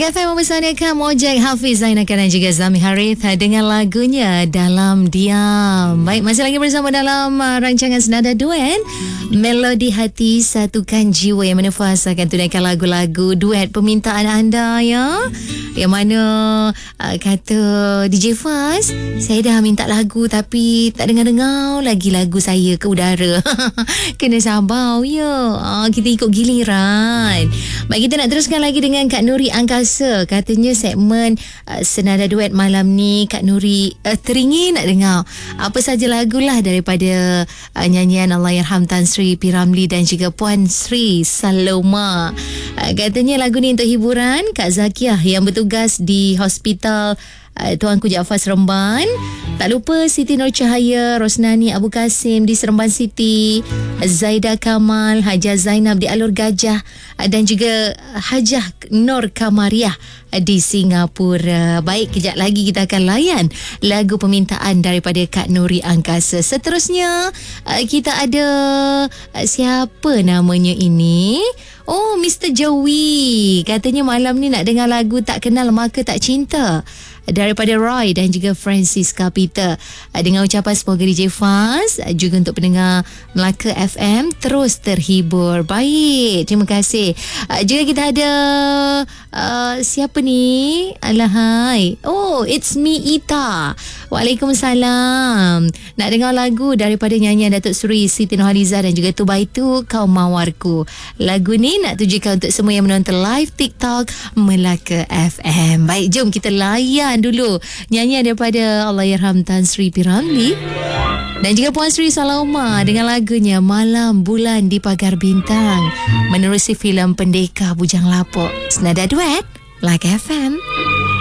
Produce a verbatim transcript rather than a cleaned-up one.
Lag F M mempersanakan Mojek Hafiz Zainaka dan juga Zami Harith dengan lagunya Dalam Diam. Baik, masih lagi bersama dalam uh, rancangan Senada Duet Melodi Hati Satukan Jiwa, yang mana Faz akan tunaikan lagu-lagu duet permintaan anda ya. Yang mana uh, kata D J Faz, saya dah minta lagu tapi tak dengar-dengar lagi lagu saya ke udara. Kena sabar ya, uh, kita ikut giliran. Baik, kita nak teruskan lagi dengan Kak Nuri Angkasa. Katanya segmen uh, Senada Duet malam ni Kak Nuri uh, teringin nak dengar apa saja lagulah daripada uh, nyanyian Allahyarham Tan Sri P. Ramlee dan juga Puan Sri Saloma. Uh, katanya lagu ni untuk hiburan Kak Zakiah yang bertugas di hospital uh, Tuanku Jaafar Seremban. Tak lupa Siti Nur Cahaya, Rosnani Abu Kasim di Seremban City, Zaida Kamal, Hajah Zainab di Alur Gajah, dan juga Hajah Nur Kamariah di Singapura. Baik, kejap lagi kita akan layan lagu permintaan daripada Kak Nuri Angkasa. Seterusnya kita ada siapa namanya ini? Oh, Mister Joey. Katanya malam ni nak dengar lagu Tak Kenal Maka Tak Cinta daripada Roy dan juga Francisca Peter. Dengan ucapan semoga D J Faz juga untuk pendengar Melaka F M terus terhibur. Baik, terima kasih. Juga kita ada uh, siapa ni? Alahai. Oh, it's me Ita. Waalaikumsalam. Nak dengar lagu daripada nyanyian Datuk Seri Siti Nurhaliza dan juga Tu Baitu Kau Mawarku. Lagu ni nak tujukan untuk semua yang menonton live TikTok Melaka F M. Baik, jom kita layan dulu nyanyian daripada Allahyarham Tan Sri P. Ramlee dan juga Puan Sri Saloma dengan lagunya Malam Bulan di Pagar Bintang menerusi filem Pendekar Bujang Lapuk. Senada Duet Lag F M.